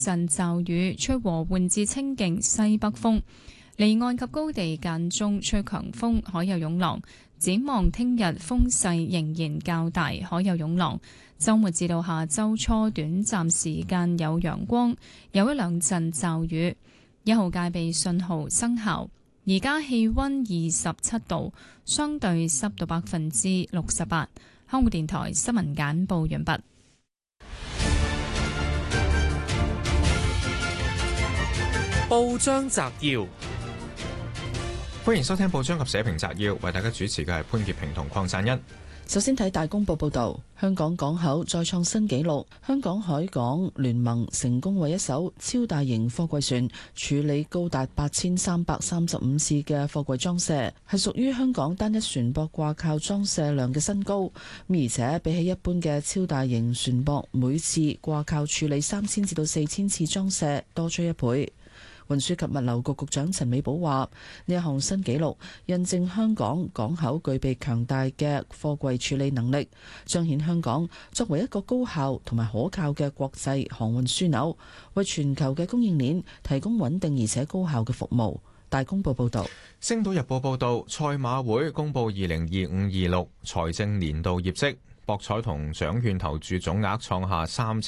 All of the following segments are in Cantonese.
陣驟雨，吹和緩至清勁西北風。離岸及高地間中吹強風，海有湧浪。展望聽日風勢仍然較大，海有湧浪。週末至到下週初，短暫時間有陽光，有一兩陣驟雨。1號戒備信號生效。而家氣溫27度，相對濕度68%。香港電台新聞簡報完畢。 報章摘要。 歡迎收聽報章及社評摘要，為大家主持嘅係潘潔平同鄺贊恩。 首先睇大公報報導，香港港口再創新紀錄，香港海港聯盟成功為一艘超大型貨櫃船處理高達8335次嘅貨櫃裝卸，係屬於香港單一船舶掛靠裝卸量嘅新高。而且比起一般嘅超大型船舶每次掛靠處理3000至到4000次裝卸，多出1倍。運輸及物流局局長陳美寶話：呢一項新紀錄印證香港港口具備強大嘅貨櫃處理能力，彰顯香港作為一個高效同埋可靠嘅國際航運樞紐，為全球嘅供應鏈提供穩定而且高效嘅服務。大公報報道。 星島日報報道，賽馬會公布2025-26財政年度業績。博彩同獎券投注總額創下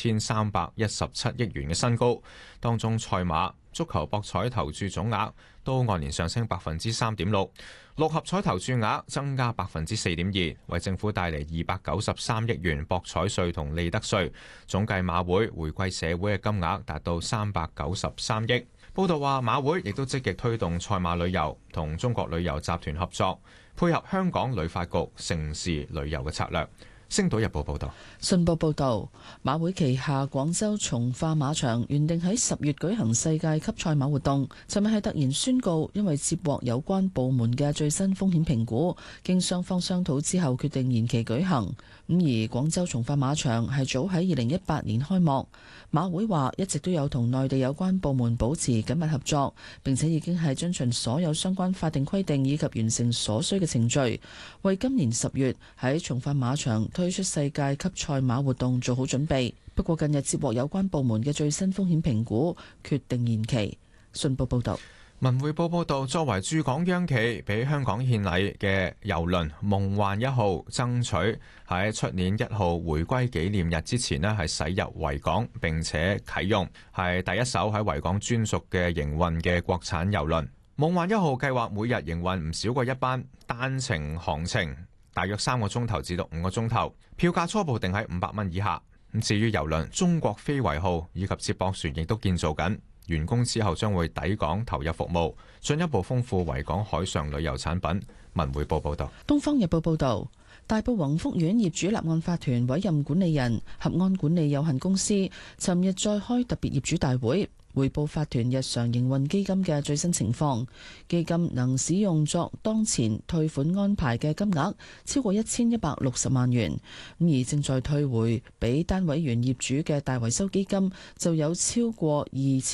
3317億元嘅新高，當中賽馬、足球博彩投注總額都按年上升3.6%，六合彩投注額增加4.2%，為政府帶嚟293億元博彩稅同利得稅，總計馬會回饋社會嘅金額達到393億。報道話，馬會亦都積極推動賽馬旅遊，同中國旅遊集團合作，配合香港旅發局城市旅遊嘅策略。星島日報報道。 信報報道，馬會旗下廣州從化馬場原定喺10月舉行世界級賽馬活動，尋日係突然宣告，因為接獲有關部門嘅最新風險評估，經雙方商討之後決定延期舉行。而廣州從化馬場係早喺2018年開幕，馬會話一直都有同內地有關部門保持緊密合作，並且已經係遵循所有相關法定規定以及完成所需嘅程序，為今年10月喺從化馬場推出世界級賽馬活動做好準備。不過近日接獲有關部門嘅最新風險評估，決定延期。信報報道。 文匯報報道，作為駐港央企，俾香港獻禮嘅郵輪夢幻1號爭取喺出年1號回歸紀念日之前係駛入維港並且啟用，係第一艘喺維港專屬嘅營運嘅國產郵輪。夢幻1號計劃每日營運唔少過一班單程航程，大約3個鐘頭至到5個鐘頭，票價初步定喺500蚊以下。至於郵輪中國非遺號以及接駁船亦都建造緊，完工之後將會抵港投入服務，進一步豐富維港海上旅遊產品。文匯報報道。 東方日報報道，大埔宏福苑業主立案法團委任管理人合安管理有限公司尋日再開特別業主大會，匯報法團日常營運基金嘅最新情況。基金能使用作當前退款安排嘅金額超過1160萬元，而正在退回俾單位原業主嘅大維修基金就有超過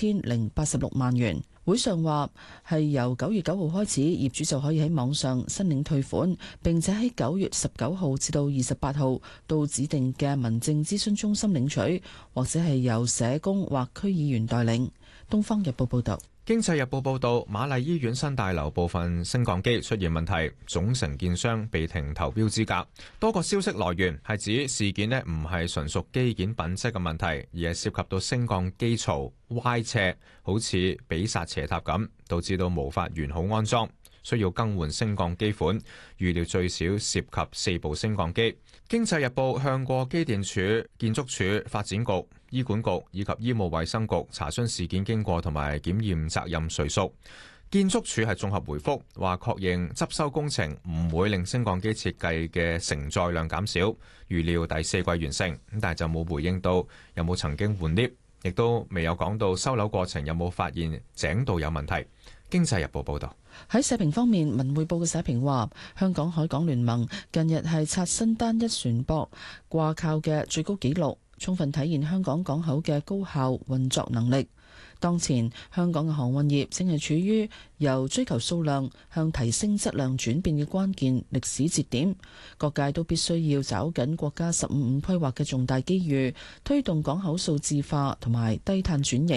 2086萬元。會上話係由9月9號開始，業主就可以喺網上申領退款，並且喺9月19號至到28號到指定嘅民政諮詢中心領取，或者係由社工或區議員代領。東方日報報道。 經濟日報報道，瑪麗醫院新大樓部分升降機出現問題，總承建商被停投標資格。多個消息來源係指事件呢唔係純屬機件品質嘅問題，而係涉及到升降機槽歪斜，好似比薩斜塔咁，導致到無法完好安裝，需要更換升降機款，預料最少涉及4部升降機。經濟日報向過機電署、建築署、發展局、醫管局以及醫務衛生局查詢事件經過同埋檢驗責任誰屬。建築署係綜合回覆，話確認執修工程唔會令升降機設計嘅承載量減少，預料第4季完成。但係就冇回應到有冇曾經換 lift， 亦都未有講到收樓過程有冇發現井道有問題。經濟日報報道。 喺社評方面，文匯報嘅社評話，香港海港聯盟近日係刷新單一船舶掛靠嘅最高紀錄， 充分體現香港港口嘅高效運作能力。當前香港嘅航運業正係處於由追求數量向提升質量轉變嘅關鍵歷史節點，各界都必須要抓緊國家15+5規劃嘅重大機遇，推動港口數字化同埋低碳轉型。